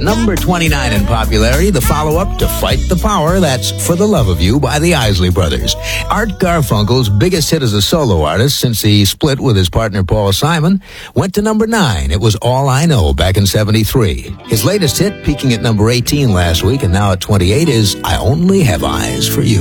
number 29 in popularity, the follow-up to Fight the Power, that's For the Love of You by the Isley Brothers. Art Garfunkel's biggest hit as a solo artist since he split with his partner Paul Simon went to number 9. It was All I Know back in 73. His latest hit, peaking at number 18 last week and now at 28, is I Only Have Eyes for You.